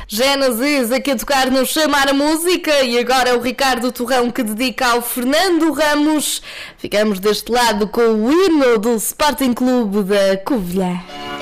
Génesis aqui a tocar no Chamar a Música e agora é o Ricardo Torrão que dedica ao Fernando Ramos. Ficamos deste lado com o hino do Sporting Clube da Covilhã.